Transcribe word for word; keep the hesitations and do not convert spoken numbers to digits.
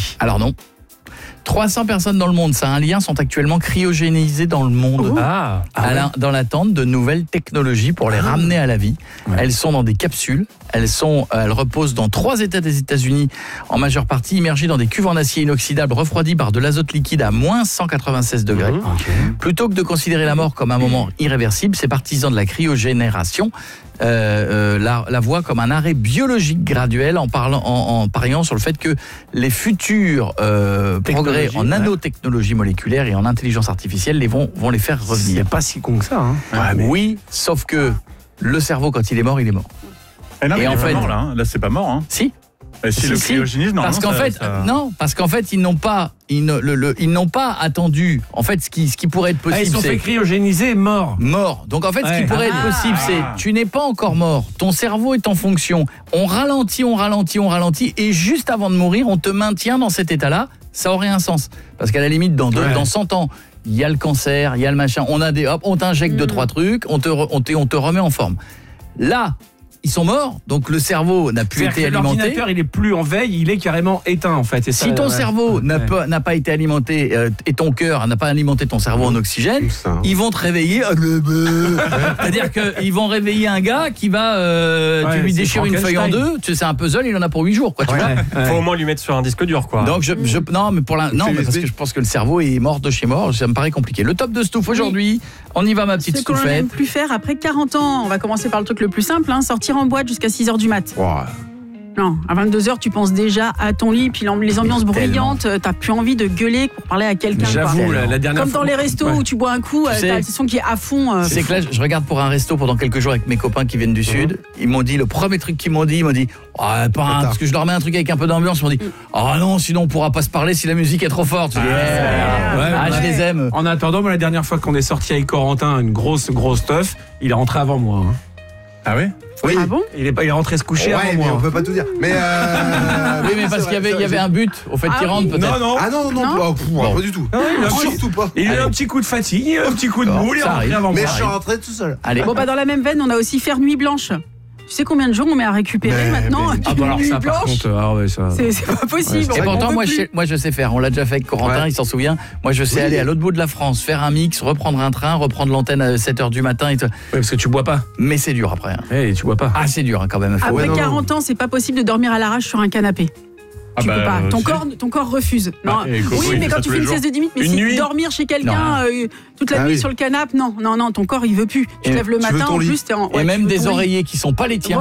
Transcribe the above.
Italie. Alors non. trois cents personnes dans le monde, ça a un lien, sont actuellement cryogénisées dans le monde. Ah, ah ouais. Dans l'attente de nouvelles technologies pour les ah. ramener à la vie. Ouais. Elles sont dans des capsules. Elles, sont, elles reposent dans trois États des États-Unis, en majeure partie immergées dans des cuves en acier inoxydable refroidies par de l'azote liquide à moins cent quatre-vingt-seize degrés. Mmh, okay. Plutôt que de considérer la mort comme un moment irréversible, ces partisans de la cryogénération euh, euh, la, la voient comme un arrêt biologique graduel en, parlant, en, en pariant sur le fait que les futurs euh, progrès en nanotechnologie moléculaire et en intelligence artificielle les vont, vont les faire revenir. C'est pas si con que ça. Hein. Ouais, mais... Oui, sauf que le cerveau, quand il est mort, il est mort. Et non, mais et il en est fait, pas mort, là. Hein. Là, c'est pas mort. Hein. Si. Et si, si le cryogénisme, parce qu'en fait, ça... non, parce qu'en fait, ils n'ont pas, ils, ne, le, le, ils n'ont pas attendu. En fait, ce qui, ce qui pourrait être possible, ah, ils sont c'est fait cryogéniser, mort. Mort. Donc en fait, ouais. ce qui pourrait ah. être possible, c'est, tu n'es pas encore mort. Ton cerveau est en fonction. On ralentit, on ralentit, on ralentit, et juste avant de mourir, on te maintient dans cet état-là. Ça aurait un sens, parce qu'à la limite, dans, deux, ouais. dans cent ans, il y a le cancer, il y a le machin. On a des, hop, on t'injecte mmh. deux trois trucs, on te, on te, on te remet en forme. Là. Ils sont morts, donc le cerveau n'a plus C'est-à-dire été alimenté. L'ordinateur, il est plus en veille, il est carrément éteint en fait. Et si ça, ton ouais. cerveau ouais. n'a, pas, n'a pas été alimenté euh, et ton cœur n'a pas alimenté ton cerveau en oxygène, ça. Ils vont te réveiller. C'est-à-dire qu'ils vont réveiller un gars qui va, euh, ouais, tu lui déchires une feuille en deux, tu sais, c'est un puzzle, il en a pour huit jours, quoi. Tu ouais. vois ouais. Faut au moins lui mettre sur un disque dur, quoi. Donc je, je non, mais pour la, non, mais parce que je pense que le cerveau est mort de chez mort. Ça me paraît compliqué. Le top de Stouff aujourd'hui. On y va, ma petite Stouffette. Ce qu'on n'aime plus faire après quarante ans. On va commencer par le truc le plus simple, hein, sortir en boîte jusqu'à six heures du mat. Wow. Non, à vingt-deux heures, tu penses déjà à ton lit, puis les ambiances bruyantes, t'as plus envie de gueuler pour parler à quelqu'un. J'avoue, la, la dernière Comme dans les restos ouais. où tu bois un coup, tu t'as le son qui est à fond. Euh, c'est que là, je regarde pour un resto pendant quelques jours avec mes copains qui viennent du mmh. Sud. Ils m'ont dit, le premier truc qu'ils m'ont dit, ils m'ont dit, oh, pas un, parce que je leur mets un truc avec un peu d'ambiance, ils m'ont dit, ah oh, non, sinon on pourra pas se parler si la musique est trop forte. Je dis, ah, yeah. ouais, ah, je les aime. En attendant, moi, la dernière fois qu'on est sorti avec Corentin, une grosse, grosse teuf, il est rentré avant moi. Hein. Ah oui? Oui. Ah bon? Il est, il est rentré se coucher ouais, avant mais moi. on peut pas tout dire. Mais euh... oui, mais parce qu'il y avait, il y avait un but au fait ah, qu'il rentre, peut-être. Non, non. Ah non, non, non, non. Pff, bon. Pas du tout. Non, il a surtout pas. Il a eu un petit coup de fatigue, un petit coup de boule, il est rentré avant moi. Mais je suis rentré tout seul. Allez. Bon, bah, dans la même veine, on a aussi faire nuit blanche. Tu sais combien de jours on met à récupérer mais, maintenant mais... Ah bah alors ça par contre, ah ouais, ça... C'est, c'est pas possible. Ouais, et pourtant moi je, sais, moi je sais faire, on l'a déjà fait avec Corentin, ouais. il s'en souvient. Moi je sais oui. aller à l'autre bout de la France, faire un mix, reprendre un train, reprendre l'antenne à sept heures du matin. Et ouais, parce que tu bois pas. Mais c'est dur après. Hein. Hey, tu bois pas. Ah c'est dur hein, quand même. Après ouais, quarante ans, c'est pas possible de dormir à l'arrache sur un canapé. Ah tu bah, peux pas. Ton si. corps, ton corps refuse. Non. Bah, écoute, oui, oui, mais quand tu fais une sieste de dix minutes, mais si dormir chez quelqu'un euh, toute la ah, nuit oui. sur le canapé, non, non, non, ton corps il veut plus. Tu te lèves le matin, en plus, t'es en. Et même des oreillers qui sont pas les tiens.